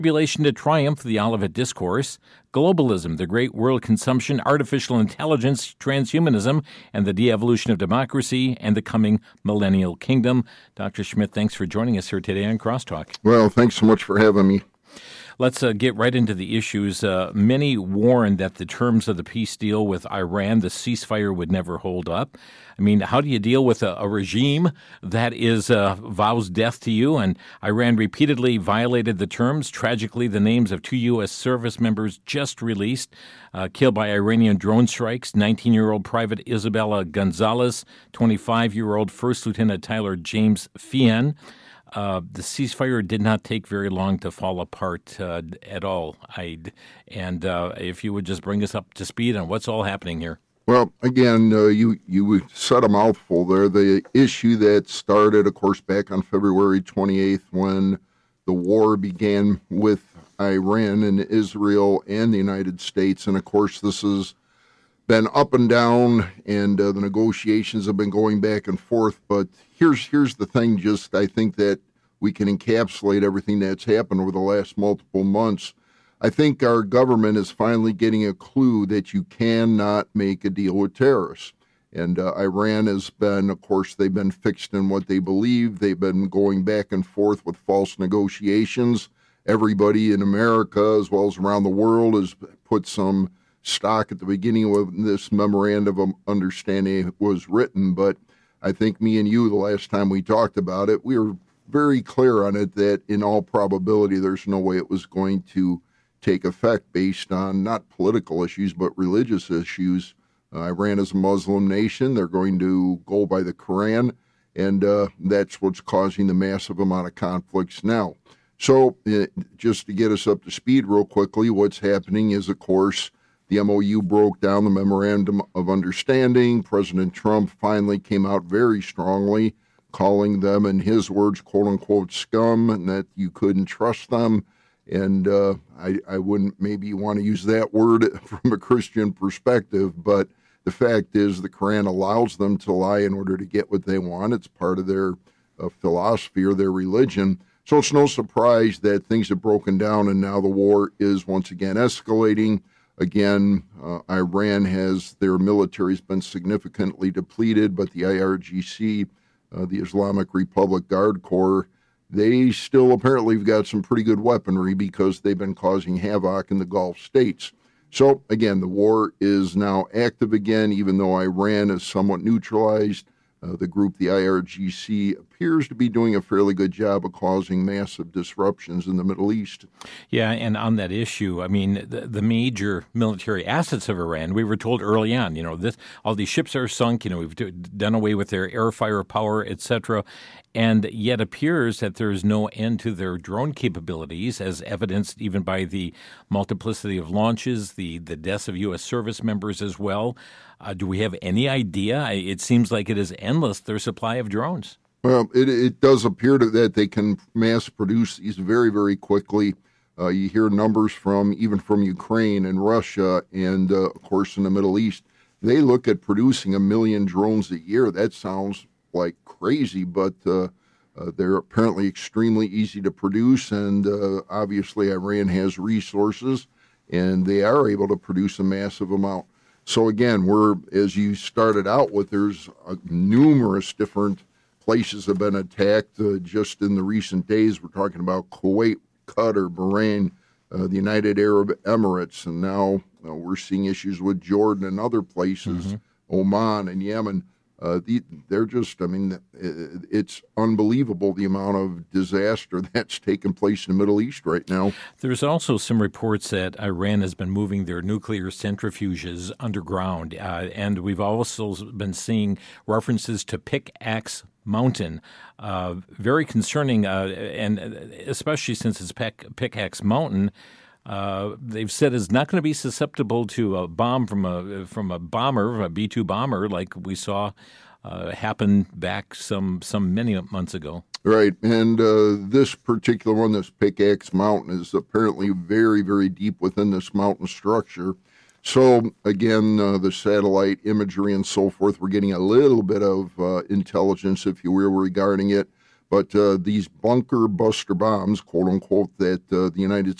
Tribulation to triumph, the Olivet Discourse, globalism, the great world consumption, artificial intelligence, transhumanism, and the de-evolution of democracy, and the coming millennial kingdom. Dr. Schmidt, thanks for joining us here today on Crosstalk. Well, thanks so much for having me. Let's get right into the issues. Many warned that the terms of the peace deal with Iran, the ceasefire, would never hold up. I mean, how do you deal with a regime that vows death to you? And Iran repeatedly violated the terms. Tragically, the names of 2 U.S. service members just released, killed by Iranian drone strikes, 19-year-old Private Isabella Gonzalez, 25-year-old First Lieutenant Tyler James Feehan. The ceasefire did not take very long to fall apart at all. If you would just bring us up to speed on what's all happening here. Well, again, you said a mouthful there. The issue that started, of course, back on February 28th when the war began with Iran and Israel and the United States. And, of course, this has been up and down, and the negotiations have been going back and forth. But here's the thing, I think that we can encapsulate everything that's happened over the last multiple months. I think our government is finally getting a clue that you cannot make a deal with terrorists. And Iran has been, of course, they've been fixed in what they believe. They've been going back and forth with false negotiations. Everybody in America, as well as around the world, has put some stock at the beginning of this memorandum of understanding was written. But I think me and you, the last time we talked about it, we were very clear on it that in all probability there's no way it was going to take effect based on not political issues but religious issues. Iran is a Muslim nation. They're going to go by the Quran, and that's what's causing the massive amount of conflicts now. So just to get us up to speed real quickly, what's happening is, of course, the MOU broke down, the Memorandum of Understanding. President Trump finally came out very strongly, calling them, in his words, quote-unquote scum, and that you couldn't trust them. And I wouldn't maybe want to use that word from a Christian perspective, but the fact is the Quran allows them to lie in order to get what they want. It's part of their philosophy or their religion. So it's no surprise that things have broken down, and now the war is once again escalating. Again, Iran their military has been significantly depleted, but the IRGC, the Islamic Republic Guard Corps, they still apparently have got some pretty good weaponry because they've been causing havoc in the Gulf states. So, again, the war is now active again, even though Iran is somewhat neutralized. The group, the IRGC, appears to be doing a fairly good job of causing massive disruptions in the Middle East. Yeah, and on that issue, I mean, the major military assets of Iran, we were told early on, all these ships are sunk, we've done away with their air firepower, etc., and yet appears that there's no end to their drone capabilities, as evidenced even by the multiplicity of launches, the deaths of U.S. service members as well. Do we have any idea? It seems like it is endless, their supply of drones. Well, it does appear that they can mass produce these very, very quickly. You hear numbers even from Ukraine and Russia and, of course, in the Middle East. They look at producing 1 million drones a year. That sounds like crazy, but they're apparently extremely easy to produce, and obviously Iran has resources, and they are able to produce a massive amount. So again, as you started out with, there's numerous different places have been attacked. Just in the recent days, we're talking about Kuwait, Qatar, Bahrain, the United Arab Emirates, and now we're seeing issues with Jordan and other places, Oman and Yemen. It's unbelievable the amount of disaster that's taken place in the Middle East right now. There's also some reports that Iran has been moving their nuclear centrifuges underground, and we've also been seeing references to Pickaxe Mountain. Very concerning, and especially since it's Pickaxe Mountain. They've said is not going to be susceptible to a bomb from a bomber, a B-2 bomber, like we saw happen back some many months ago. Right, and this particular one, this Pickaxe Mountain, is apparently very, very deep within this mountain structure. So, again, the satellite imagery and so forth, we're getting a little bit of intelligence, if you will, regarding it. But these bunker buster bombs, quote unquote, that the United